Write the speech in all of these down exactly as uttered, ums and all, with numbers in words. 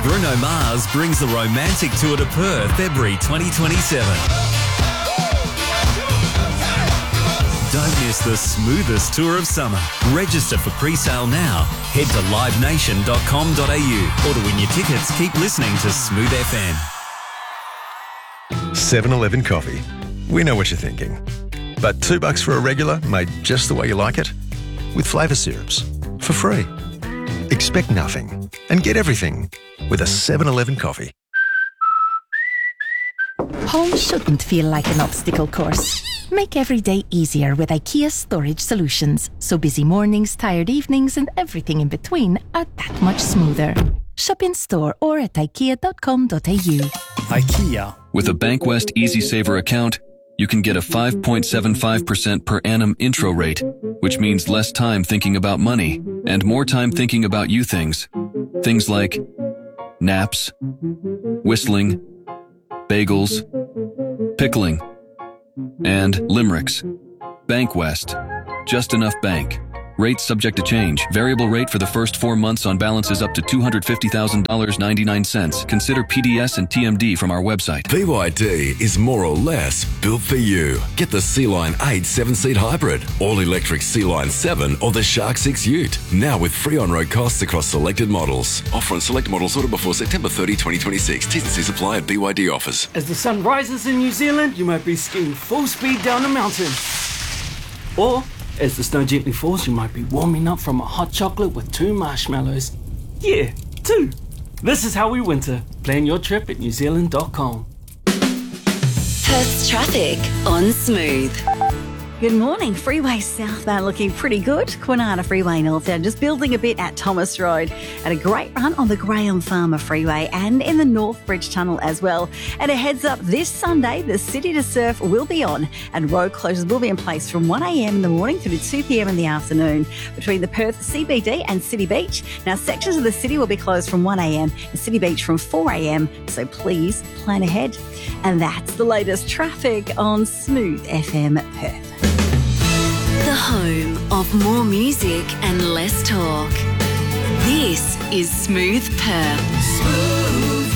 Bruno Mars brings the romantic tour to Perth, February twenty twenty-seven. Don't miss the smoothest tour of summer. Register for pre-sale now. Head to live nation dot com dot a u or to win your tickets, keep listening to Smooth F M. seven eleven coffee. We know what you're thinking. But two bucks for a regular made just the way you like it? With flavour syrups. For free. Expect nothing and get everything with a seven eleven coffee. Home shouldn't feel like an obstacle course. Make every day easier with IKEA Storage Solutions, so busy mornings, tired evenings and everything in between are that much smoother. Shop in store or at ikea dot com dot a u. IKEA. With a Bankwest EasySaver account, you can get a five point seven five percent per annum intro rate, which means less time thinking about money and more time thinking about you things. Things like naps, whistling, bagels, pickling, and limericks. Bankwest. Just enough bank. Rate subject to change. Variable rate for the first four months on balances up to two hundred fifty thousand dollars and ninety-nine cents. Consider P D S and T M D from our website. B Y D is more or less built for you. Get the Sea-Line eight seven-seat hybrid, all-electric Sea-Line seven or the Shark six Ute. Now with free on-road costs across selected models. Offer on select models ordered before September thirtieth, twenty twenty-six. T's and C's apply at B Y D offers. As the sun rises in New Zealand, you might be skiing full speed down a mountain. Or, as the snow gently falls, you might be warming up from a hot chocolate with two marshmallows. Yeah, two. This is how we winter. Plan your trip at new zealand dot com. Perth's traffic on Smooth. Good morning. Freeway southbound looking pretty good. Kwinana Freeway northbound just building a bit at Thomas Road. And a great run on the Graham Farmer Freeway and in the North Bridge Tunnel as well. And a heads up, this Sunday, the City to Surf will be on and road closures will be in place from one a m in the morning through to two p m in the afternoon between the Perth C B D and City Beach. Now, sections of the city will be closed from one a m and City Beach from four a m, so please plan ahead. And that's the latest traffic on Smooth F M Perth. The home of more music and less talk. This is Smooth Perth. Smooth.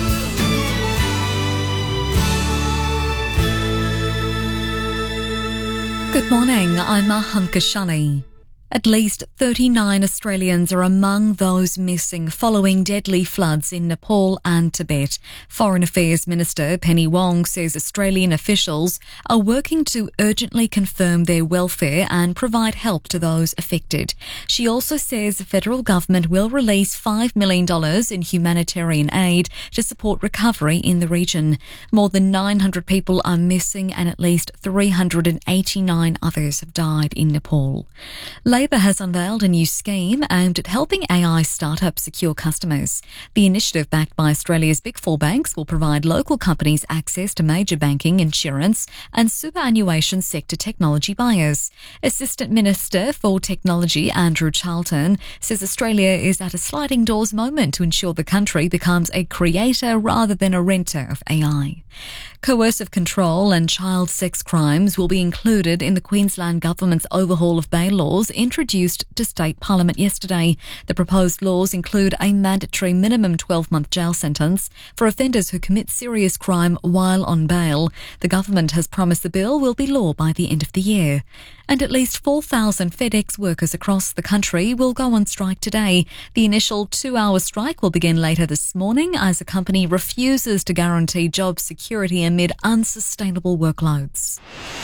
Good morning, I'm Aham Kashani. At least thirty-nine Australians are among those missing following deadly floods in Nepal and Tibet. Foreign Affairs Minister Penny Wong says Australian officials are working to urgently confirm their welfare and provide help to those affected. She also says the federal government will release five million dollars in humanitarian aid to support recovery in the region. More than nine hundred people are missing and at least three hundred eighty-nine others have died in Nepal. Labor has unveiled a new scheme aimed at helping A I startups secure customers. The initiative, backed by Australia's big four banks, will provide local companies access to major banking, insurance and superannuation sector technology buyers. Assistant Minister for Technology Andrew Charlton says Australia is at a sliding doors moment to ensure the country becomes a creator rather than a renter of A I. Coercive control and child sex crimes will be included in the Queensland Government's overhaul of bail laws introduced to State Parliament yesterday. The proposed laws include a mandatory minimum twelve-month jail sentence for offenders who commit serious crime while on bail. The government has promised the bill will be law by the end of the year. And at least four thousand FedEx workers across the country will go on strike today. The initial two-hour strike will begin later this morning as the company refuses to guarantee job security amid unsustainable workloads.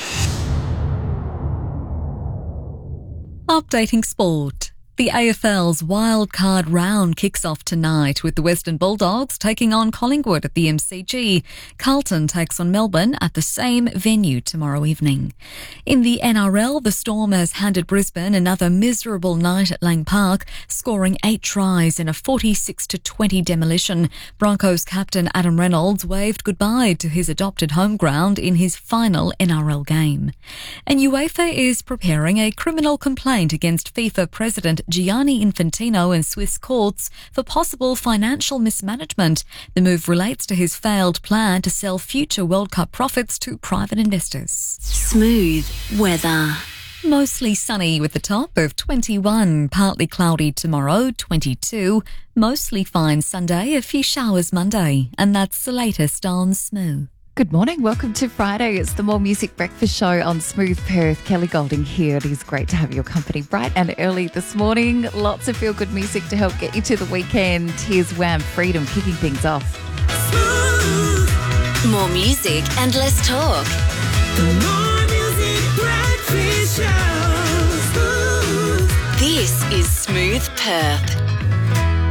Updating sport. The A F L's wildcard round kicks off tonight with the Western Bulldogs taking on Collingwood at the M C G. Carlton takes on Melbourne at the same venue tomorrow evening. In the N R L, the Storm has handed Brisbane another miserable night at Lang Park, scoring eight tries in a forty-six to twenty demolition. Broncos captain Adam Reynolds waved goodbye to his adopted home ground in his final N R L game. And UEFA is preparing a criminal complaint against FIFA President Gianni Infantino in Swiss courts for possible financial mismanagement. The move relates to his failed plan to sell future World Cup profits to private investors. Smooth weather. Mostly sunny with a top of twenty-one, partly cloudy tomorrow, twenty-two, mostly fine Sunday, a few showers Monday. And that's the latest on Smooth. Good morning. Welcome to Friday. It's the More Music Breakfast Show on Smooth Perth. Kelly Golding here. It is great to have your company bright and early this morning. Lots of feel-good music to help get you to the weekend. Here's Wham! Freedom kicking things off. Smooth. More music and less talk. The More Music Breakfast Show. Smooth. This is Smooth Perth.